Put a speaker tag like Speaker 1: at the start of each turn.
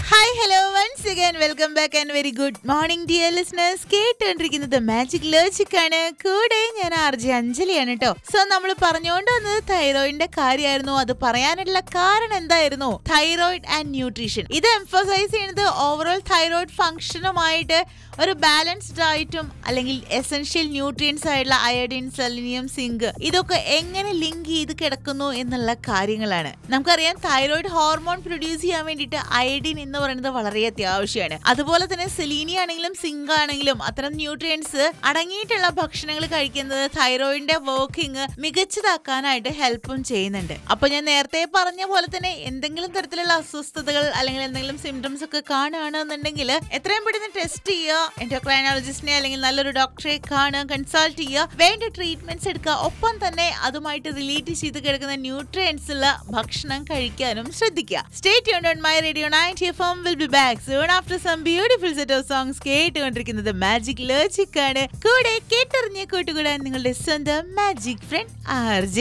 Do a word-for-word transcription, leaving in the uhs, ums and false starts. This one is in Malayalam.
Speaker 1: Hi hello once again welcome back and very good morning dear listeners. കേട്ടുകൊണ്ടിരിക്കുന്നത് മാജിക് ലോജിക് ആണ്. കൂടെ ഞാൻ ആർ ജെ അഞ്ജലിയാണ് കേട്ടോ. സോ നമ്മൾ പറഞ്ഞുകൊണ്ട് വന്നത് തൈറോയിഡിന്റെ കാര്യമായിരുന്നു. അത് പറയാനുള്ള കാരണം എന്തായിരുന്നു? Thyroid and nutrition. ഇത് എംഫസൈസ് ചെയ്യുന്നത് ഓവറോൾ തൈറോയിഡ് ഫംഗ്ഷനുമായിട്ട് ഒരു ബാലൻസ്ഡ് ഡയറ്റും അല്ലെങ്കിൽ എസെൻഷ്യൽ ന്യൂട്രിയൻസ് ആയിട്ടുള്ള അയോഡിൻ, സെലിനിയം, സിങ്ക് ഇതൊക്കെ എങ്ങനെ ലിങ്ക് ചെയ്ത് കിടക്കുന്നു എന്നുള്ള കാര്യങ്ങളാണ്. നമുക്കറിയാം തൈറോയിഡ് ഹോർമോൺ പ്രൊഡ്യൂസ് ചെയ്യാൻ വേണ്ടിയിട്ട് അയോഡിൻ എന്ന് പറയുന്നത് വളരെ അത്യാവശ്യമാണ്. അതുപോലെ തന്നെ സെലീനിയം ആണെങ്കിലും സിങ്ക് ആണെങ്കിലും അത്തരം ന്യൂട്രിയൻസ് അടങ്ങിയിട്ടുള്ള ഭക്ഷണങ്ങൾ കഴിക്കുന്നത് തൈറോയിഡിന്റെ വർക്കിംഗ് മികച്ചതാക്കാനായിട്ട് ഹെൽപ്പും ചെയ്യുന്നുണ്ട്. അപ്പൊ ഞാൻ നേരത്തെ പറഞ്ഞ പോലെ തന്നെ എന്തെങ്കിലും തരത്തിലുള്ള അസ്വസ്ഥതകൾ അല്ലെങ്കിൽ എന്തെങ്കിലും സിംറ്റംസ് ഒക്കെ കാണുകയാണെന്നുണ്ടെങ്കിൽ എത്രയും പെട്ടെന്ന് ടെസ്റ്റ് ചെയ്യുക, എൻഡോക്രൈനോളജിസ്റ്റിനെ അല്ലെങ്കിൽ നല്ലൊരു ഡോക്ടറെ കാണുക, കൺസൾട്ട് ചെയ്യുക, വേണ്ട ട്രീറ്റ്മെന്റ്സ് എടുക്കുക. ഒപ്പം തന്നെ അതുമായിട്ട് റിലേറ്റ് ചെയ്ത് കിടക്കുന്ന ന്യൂട്രിയൻസ് ഉള്ള ഭക്ഷണം കഴിക്കാനും ശ്രദ്ധിക്കുക. Stay tuned on my radio ninety F M. Will be back soon after some beautiful set of songs. കേട്ടുകൊണ്ടിരിക്കുന്നത് മാജിക് ലോജിക് ആണ്. കൂടെ കേട്ടറിഞ്ഞ കൂട്ടുകൂടാൻ നിങ്ങളുടെ സ്വന്തം മാജിക് ഫ്രണ്ട് ആർ ജെ